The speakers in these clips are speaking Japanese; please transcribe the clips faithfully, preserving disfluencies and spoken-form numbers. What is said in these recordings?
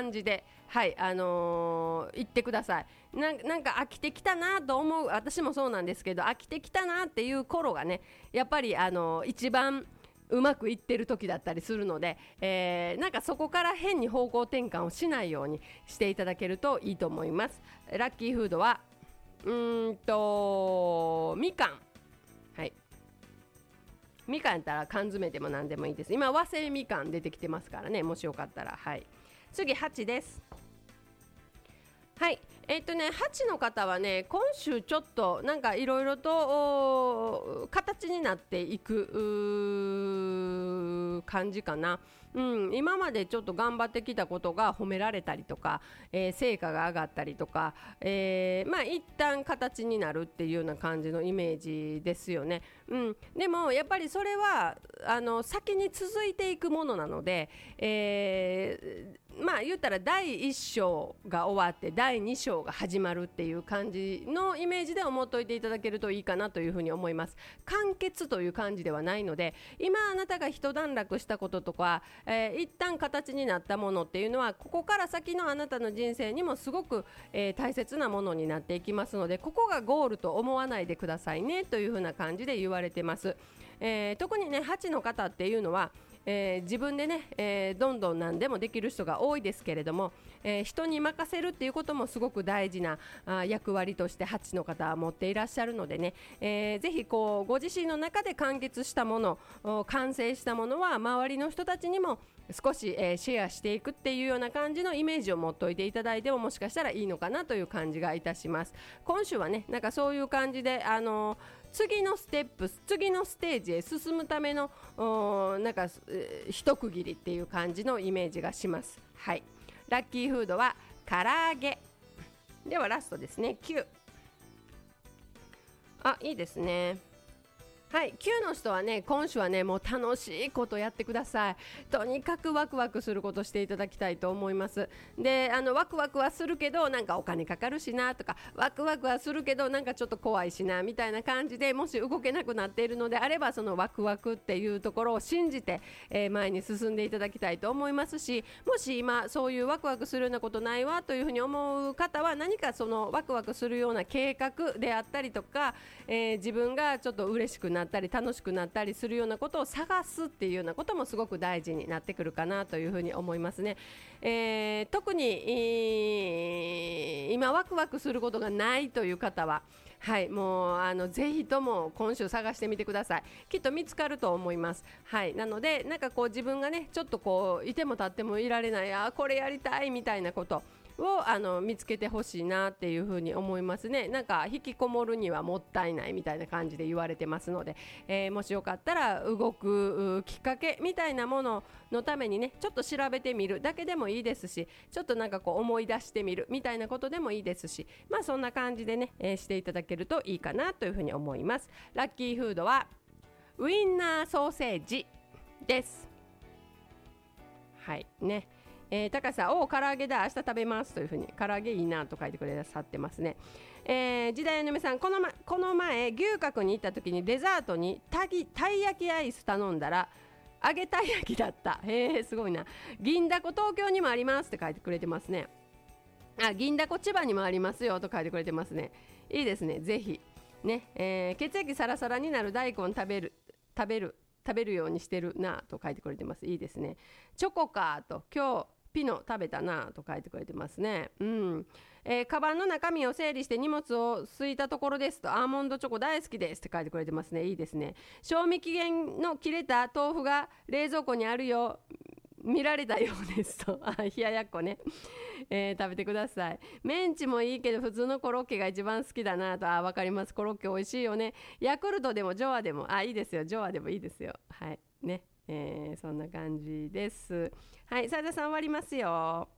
感じで、はい、あのー、言ってください。な、なんか飽きてきたなと思う、私もそうなんですけど、飽きてきたなっていう頃がね、やっぱり、あのー、一番うまくいってる時だったりするので、えー、なんかそこから変に方向転換をしないようにしていただけるといいと思います。ラッキーフードはうーんとみかん、はい、みかんやったら缶詰でも何でもいいです。今和製みかん出てきてますからね、もしよかったら。はい、次はちです。はい、えっとね、はちの方はね、今週ちょっとなんかいろいろと形になっていく感じかな。うん、今までちょっと頑張ってきたことが褒められたりとか、えー、成果が上がったりとか、えー、まあ一旦形になるっていうような感じのイメージですよね。うん、でもやっぱりそれはあの先に続いていくものなので、えーまあ言ったらだいいっ章が終わってだいに章が始まるっていう感じのイメージで思っておいていただけるといいかなというふうに思います。完結という感じではないので、今あなたが一段落したこととか、えー、一旦形になったものっていうのはここから先のあなたの人生にもすごく、えー、大切なものになっていきますので、ここがゴールと思わないでくださいねというふうな感じで言われてます。えー、特にねはちの方っていうのはえー、自分でね、えー、どんどん何でもできる人が多いですけれども、えー、人に任せるっていうこともすごく大事なあ役割としてはちの方は持っていらっしゃるのでね、えー、ぜひこうご自身の中で完結したもの、完成したものは周りの人たちにも少し、えー、シェアしていくっていうような感じのイメージを持っておいていただいてももしかしたらいいのかなという感じがいたします。今週はねなんかそういう感じで、あのー次のステップ、次のステージへ進むためのなんか、えー、一区切りっていう感じのイメージがします。はい、ラッキーフードは唐揚げではラストですね。きゅう、あ、いいですね。はい、きゅうの人はね今週はねもう楽しいことやってください。とにかくワクワクすることしていただきたいと思います。で、あのワクワクはするけどなんかお金かかるしなとか、ワクワクはするけどなんかちょっと怖いしなみたいな感じで、もし動けなくなっているのであればそのワクワクっていうところを信じて、えー、前に進んでいただきたいと思いますし、もし今そういうワクワクするようなことないわというふうに思う方は何かそのワクワクするような計画であったりとか、えー、自分がちょっと嬉しくななったり楽しくなったりするようなことを探すっていうようなこともすごく大事になってくるかなというふうに思いますね。えー、特に、えー、今ワクワクすることがないという方は、はい、もうあのぜひとも今週探してみてください。きっと見つかると思います。はい、なのでなんかこう自分がねちょっとこういても立ってもいられない、あこれやりたいみたいなことをあの見つけてほしいなっていうふうに思いますね。なんか引きこもるにはもったいないみたいな感じで言われてますので、えー、もしよかったら動くきっかけみたいなもののためにねちょっと調べてみるだけでもいいですし、ちょっとなんかこう思い出してみるみたいなことでもいいですし、まあそんな感じでね、えー、していただけるといいかなというふうに思います。ラッキーフードはウインナーソーセージです。はいね、えー、高さん、お唐揚げだ明日食べますというふうに唐揚げいいなと書いてくださってますね。えー、時代の嫁さん、この、ま、この前牛角に行った時にデザートにたぎたい焼きアイス頼んだら揚げたい焼きだった。へーすごいな。銀だこ東京にもありますって書いてくれてますね。あ、銀だこ千葉にもありますよと書いてくれてますね。いいですね、ぜひね、えー、血液サラサラになる大根食べる食べる食べるようにしてるなと書いてくれてます。いいですね。チョコかと今日ピノ食べたなと書いてくれてますね。うん、えー、カバンの中身を整理して荷物をすいたところですとアーモンドチョコ大好きですって書いてくれてますね。いいですね。賞味期限の切れた豆腐が冷蔵庫にあるよ見られたようですとあ冷ややっこね、えー、食べてください。メンチもいいけど普通のコロッケが一番好きだなと。あ分かります。コロッケ美味しいよね。ヤクルトでもジョアでもあいいですよ。ジョアでもいいですよ。はいね、えー、そんな感じです。はい、斉田さん終わりますよ。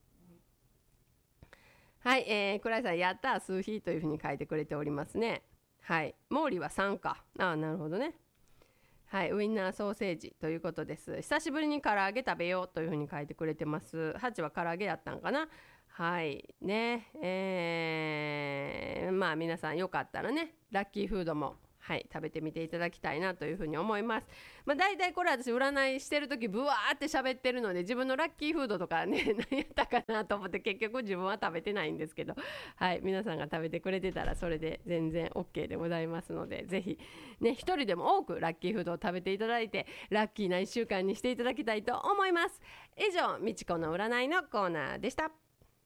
はい、えー、倉井さんやったー数比というふうに書いてくれておりますね。はい、毛利はさんか。あなるほどね。はい、ウインナーソーセージということです。久しぶりに唐揚げ食べようというふうに書いてくれてます。はちは唐揚げやったんかな。はいね、えー、まあ皆さんよかったらねラッキーフードもはい、食べてみていただきたいなというふうに思います。まあ、だいたいこれ私占いしてる時ブワーって喋ってるので、自分のラッキーフードとかね何やったかなと思って結局自分は食べてないんですけど、はい、皆さんが食べてくれてたらそれで全然 OK でございますので、ぜひね一人でも多くラッキーフードを食べていただいてラッキーないっしゅうかんにしていただきたいと思います。以上、みちこの占いのコーナーでした。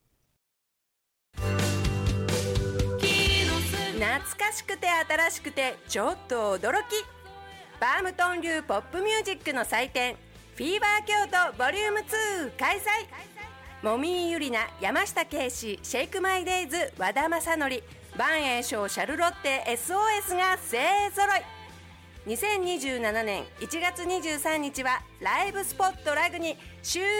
懐かしくて新しくてちょっと驚き、バームトン流ポップミュージックの祭典フィーバー京都ボリュームツー開催。もみいゆりな、山下圭史、シェイクマイデイズ、和田正則、万栄翔、シャルロッテ エスオーエス が勢ぞろい。にせんにじゅうななねんいちがつにじゅうさんにちはライブスポットラグに終